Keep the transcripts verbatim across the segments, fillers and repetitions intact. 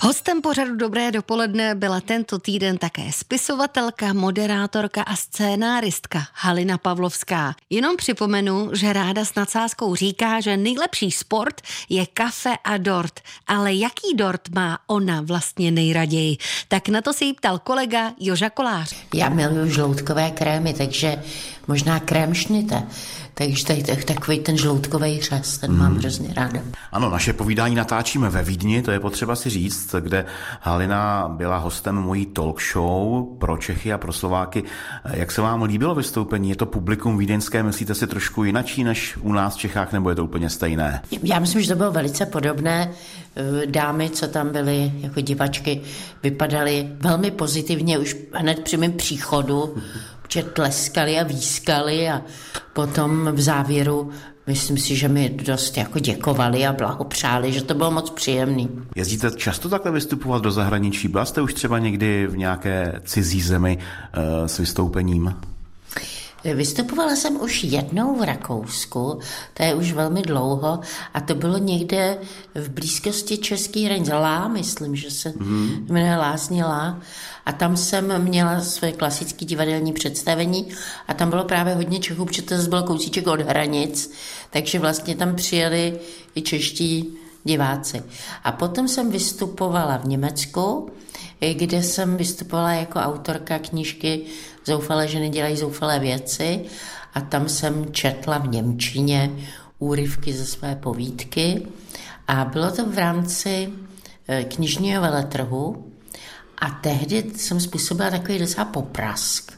Hostem pořadu Dobré dopoledne byla tento týden také spisovatelka, moderátorka a scénáristka Halina Pavlovská. Jenom připomenu, že ráda s nadsázkou říká, že nejlepší sport je kafe a dort. Ale jaký dort má ona vlastně nejraději? Tak na to se jí ptal kolega Joža Kolář. Já miluju žloutkové krémy, takže možná krém šnite. Takže tady takový ten žloutkový řez, ten mm. mám hrozně ráda. Ano, naše povídání natáčíme ve Vídni, to je potřeba si říct, kde Halina byla hostem mojí talk show pro Čechy a pro Slováky. Jak se vám líbilo vystoupení? Je to publikum vídeňské, myslíte si trošku jinačí než u nás v Čechách, nebo je to úplně stejné? Já myslím, že to bylo velice podobné. Dámy, co tam byly jako divačky, vypadaly velmi pozitivně už hned při mém příchodu, že tleskali a výskali a potom v závěru myslím si, že mi dost jako děkovali a blahopřáli, že to bylo moc příjemný. Jezdíte často takhle vystupovat do zahraničí? Byla jste už třeba někdy v nějaké cizí zemi uh, s vystoupením? Vystupovala jsem už jednou v Rakousku, to je už velmi dlouho, a to bylo někde v blízkosti Český hranice. Lá, myslím, že se mm. jmenuje Lázně Lá. A tam jsem měla své klasické divadelní představení a tam bylo právě hodně Čechů, protože to byl kousíček od hranic, takže vlastně tam přijeli i čeští diváci. A potom jsem vystupovala v Německu, kde jsem vystupovala jako autorka knížky Zoufalé ženy dělají zoufalé věci, a tam jsem četla v němčině úryvky ze své povídky a bylo to v rámci knižního veletrhu a tehdy jsem způsobila takový docela poprask,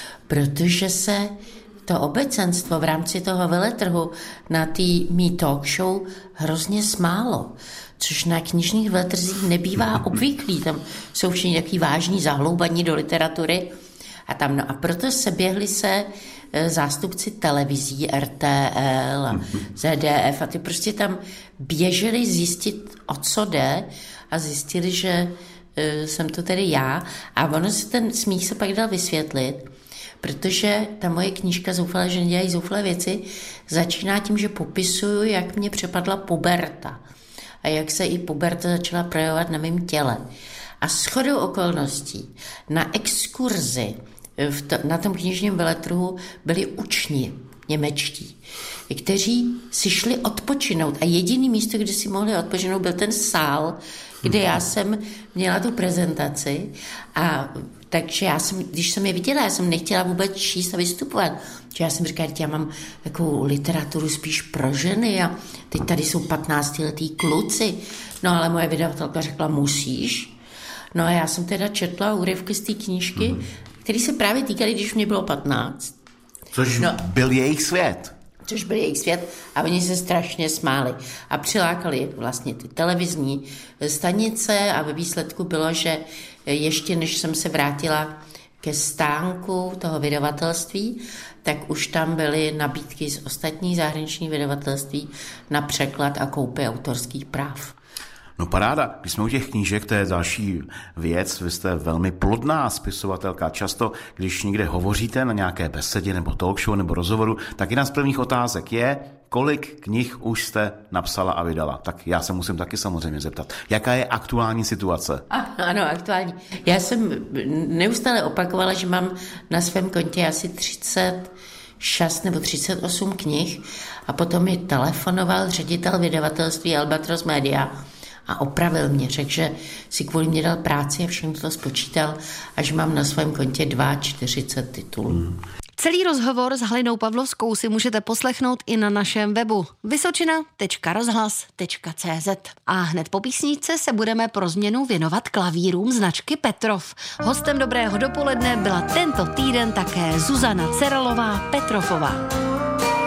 protože se to obecenstvo v rámci toho veletrhu na té mý talk show hrozně smálo, což na knižních veletrzích nebývá obvyklý. Tam jsou všichni takový vážní zahloubaní do literatury a tam, no a proto se běhli se zástupci televizí R T L a Z D F a ty prostě tam běželi zjistit, o co jde, a zjistili, že jsem to tedy já, a ono se ten smích se pak dal vysvětlit, protože ta moje knížka Zoufalé ženy dělají zoufalé věci začíná tím, že popisuju, jak mě přepadla puberta a jak se i puberta začala projevovat na mém těle. A shodou okolností na exkurzi v to, na tom knižním veletrhu byli učni němečtí, kteří si šli odpočinout a jediný místo, kde si mohli odpočinout, byl ten sál, kde já jsem měla tu prezentaci, a takže já jsem, když jsem je viděla, já jsem nechtěla vůbec číst a vystupovat. Že já jsem říkala, že já mám takovou literaturu spíš pro ženy a teď tady jsou patnáctiletí kluci. No ale moje vydavatelka řekla, musíš. No a já jsem teda četla úryvky z té knížky, mm. které se právě týkaly, když mě bylo patnáct. Což no, byl jejich svět. Což byl jejich svět a oni se strašně smáli. A přilákali vlastně ty televizní stanice a ve výsledku bylo, že ještě než jsem se vrátila ke stánku toho vydavatelství, tak už tam byly nabídky z ostatních zahraničních vydavatelství na překlad a koupy autorských práv. No paráda, když jsme u těch knížek, to je další věc, vy jste velmi plodná spisovatelka. Často, když někde hovoříte na nějaké besedě nebo talk show nebo rozhovoru, tak jedna z prvních otázek je, kolik knih už jste napsala a vydala. Tak já se musím taky samozřejmě zeptat, jaká je aktuální situace? Ano, aktuální. Já jsem neustále opakovala, že mám na svém kontě asi třicet šest nebo třicet osm knih a potom mi telefonoval ředitel vydavatelství Albatros Media a opravil mě, řekl, že si kvůli mě dal práci a všechno to spočítal a že mám na svém kontě čtyřicet dva titulů. Hmm. Celý rozhovor s Halinou Pavlovskou si můžete poslechnout i na našem webu vysočina tečka rozhlas tečka cé zet. A hned po písničce se budeme pro změnu věnovat klavírům značky Petrov. Hostem Dobrého dopoledne byla tento týden také Zuzana Ceralová Petrofová.